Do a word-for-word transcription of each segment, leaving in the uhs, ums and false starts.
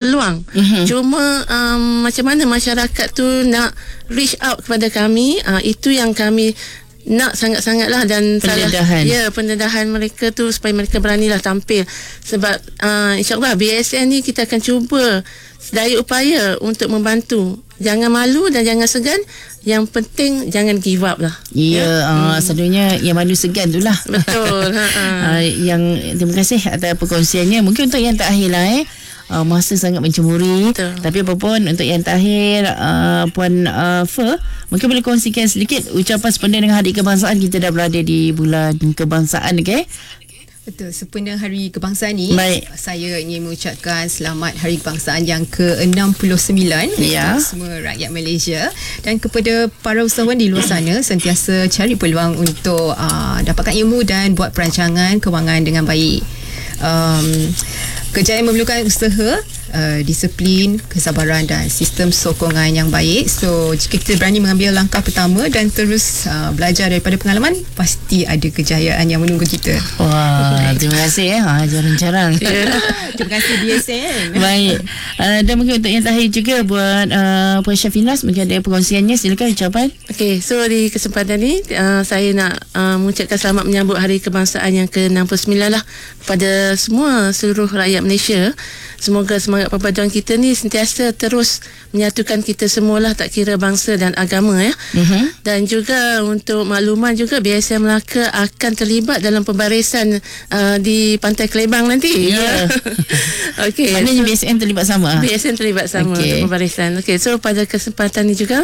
peluang. Mm-hmm. Cuma um, macam mana masyarakat tu nak reach out kepada kami, uh, itu yang kami nak sangat-sangatlah. Dan pendedahan. salah, ya, pendedahan mereka tu supaya mereka beranilah tampil. Sebab uh, insyaAllah B S N ni kita akan cuba sedaya upaya untuk membantu. Jangan malu dan jangan segan. Yang penting jangan give up lah. Ya, yeah, uh, hmm. selalunya yang malu segan tu lah. Betul. ha-ha. uh, Yang terima kasih atas perkongsiannya. Mungkin untuk yang terakhir lah eh. Uh, masa sangat mencemuri. Betul. Tapi apapun, untuk yang terakhir, uh, Puan uh, Fer, mungkin boleh kongsikan sedikit ucapan sempena dengan Hari Kebangsaan. Kita dah berada di bulan kebangsaan, okey? Betul, sempena Hari Kebangsaan ni, baik, saya ingin mengucapkan selamat Hari Kebangsaan yang ke enam puluh sembilan ya, kepada semua rakyat Malaysia, dan kepada para usahawan di luar sana sentiasa cari peluang untuk uh, dapatkan ilmu dan buat perancangan kewangan dengan baik. Um, kejayaan memerlukan usaha, uh, disiplin, kesabaran dan sistem sokongan yang baik. So jika kita berani mengambil langkah pertama dan terus uh, belajar daripada pengalaman, pasti ada kejayaan yang menunggu kita. Wah, terima kasih eh. Ha, jarang-jarang. Terima kasih B S N. Baik. Uh, dan mungkin untuk yang terakhir juga buat uh, Puan Syafinas, mungkin ada perkongsiannya, silakan ucapan. Okey, so di kesempatan ni uh, saya nak uh, mengucapkan selamat menyambut Hari Kebangsaan yang ke enam puluh sembilan lah kepada semua seluruh rakyat Malaysia. Semoga semangat perpaduan kita ni sentiasa terus menyatukan kita semualah, tak kira bangsa dan agama ya. Uh-huh. Dan juga untuk makluman juga, B S N Melaka akan terlibat dalam pembarisan uh, di Pantai Kelebang nanti. Ya. Yeah. Okey. Maknanya B S N terlibat sama. B S N terlibat sama okay. untuk pembarisan. Okey, so pada kesempatan ni juga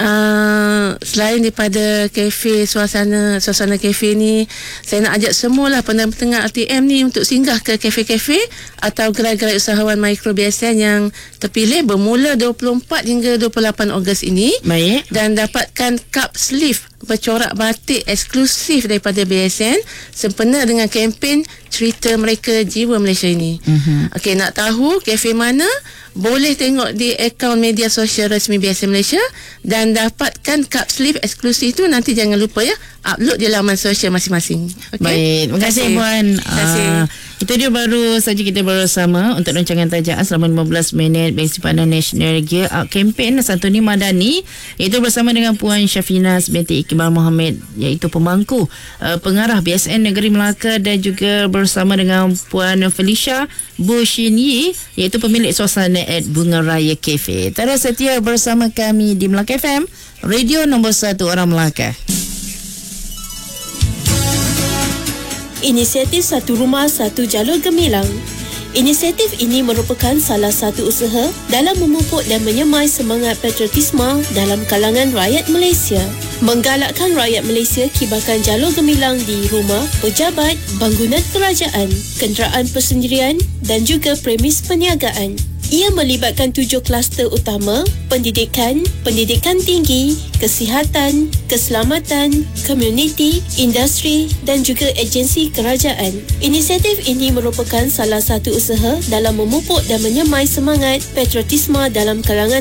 uh, selain daripada kafe, suasana suasana kafe ni, saya nak ajak semualah pendengar R T M ni untuk singgah ke kafe-kafe atau gerai-gerai usahawan mikro B S N yang terpilih bermula dua puluh empat hingga dua puluh lapan Ogos ini. Baik. Dan dapatkan cup sleeve bercorak batik eksklusif daripada B S N sempena dengan kempen Cerita Mereka Jiwa Malaysia ini. Uh-huh. Okey, nak tahu kafe mana? Boleh tengok di akaun media sosial resmi B S N Malaysia dan dapatkan cup sleeve eksklusif tu. Nanti jangan lupa ya, upload di laman sosial masing-masing. Okay? Baik, terima kasih Puan. Terima kasih. Uh, itu dia baru saja kita bersama untuk rancangan tajaan selama lima belas minit Beg Simpanan Nasional Gear Up Campaign Santuni Madani, iaitu bersama dengan Puan Syafinas binti Iqbal Mohammed, iaitu pemangku uh, pengarah B S N Negeri Melaka, dan juga bersama dengan Puan Felicia Bushinyi, iaitu pemilik suasana at Bunga Raya Cafe. Terus setia bersama kami di Melaka F M, radio nombor satu orang Melaka. Inisiatif Satu Rumah Satu Jalur Gemilang. Inisiatif ini merupakan salah satu usaha dalam memupuk dan menyemai semangat patriotisme dalam kalangan rakyat Malaysia. Menggalakkan rakyat Malaysia kibarkan jalur gemilang di rumah, pejabat, bangunan kerajaan, kenderaan persendirian dan juga premis perniagaan. Ia melibatkan tujuh kluster utama: pendidikan, pendidikan tinggi, kesihatan, keselamatan, komuniti, industri dan juga agensi kerajaan. Inisiatif ini merupakan salah satu usaha dalam memupuk dan menyemai semangat patriotisme dalam kalangan